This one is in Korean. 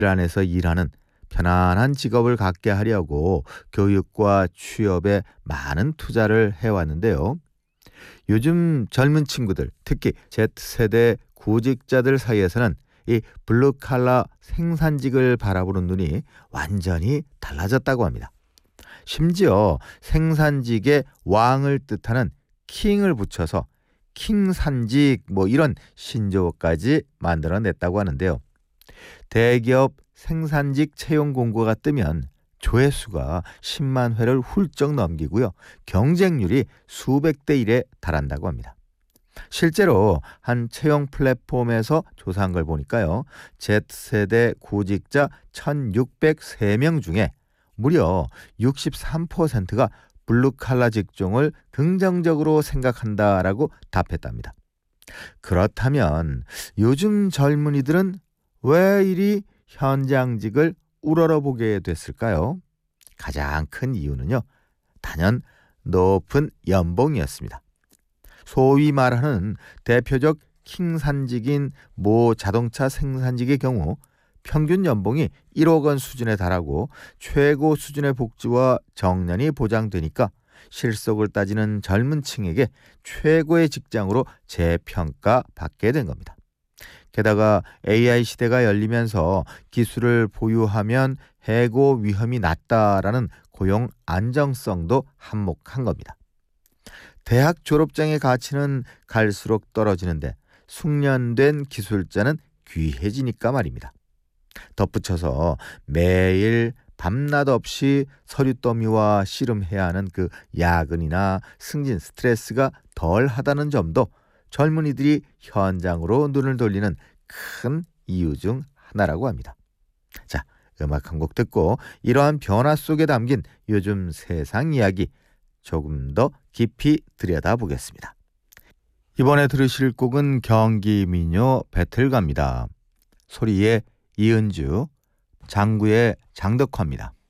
안에서 일하는 편안한 직업을 갖게 하려고 교육과 취업에 많은 투자를 해왔는데요. 요즘 젊은 친구들, 특히 Z세대 구직자들 사이에서는 이 블루칼라 생산직을 바라보는 눈이 완전히 달라졌다고 합니다. 심지어 생산직의 왕을 뜻하는 킹을 붙여서 킹산직 이런 신조어까지 만들어냈다고 하는데요. 대기업 생산직 채용 공고가 뜨면 조회수가 10만 회를 훌쩍 넘기고요. 경쟁률이 수백 대 1에 달한다고 합니다. 실제로 한 채용 플랫폼에서 조사한 걸 보니까요. Z세대 구직자 1,603명 중에 무려 63%가 블루칼라 직종을 긍정적으로 생각한다라고 답했답니다. 그렇다면 요즘 젊은이들은 왜 이리 현장직을 우러러보게 됐을까요? 가장 큰 이유는요. 단연 높은 연봉이었습니다. 소위 말하는 대표적 킹산직인 모 자동차 생산직의 경우 평균 연봉이 1억 원 수준에 달하고 최고 수준의 복지와 정년이 보장되니까 실속을 따지는 젊은 층에게 최고의 직장으로 재평가받게 된 겁니다. 게다가 AI 시대가 열리면서 기술을 보유하면 해고 위험이 낮다라는 고용 안정성도 한몫한 겁니다. 대학 졸업장의 가치는 갈수록 떨어지는데 숙련된 기술자는 귀해지니까 말입니다. 덧붙여서 매일 밤낮 없이 서류 더미와 씨름해야 하는 그 야근이나 승진 스트레스가 덜하다는 점도 젊은이들이 현장으로 눈을 돌리는 큰 이유 중 하나라고 합니다. 자, 음악 한 곡 듣고 이러한 변화 속에 담긴 요즘 세상 이야기 조금 더 깊이 들여다보겠습니다. 이번에 들으실 곡은 경기 민요 배틀가입니다. 소리의 이은주, 장구의 장덕화입니다.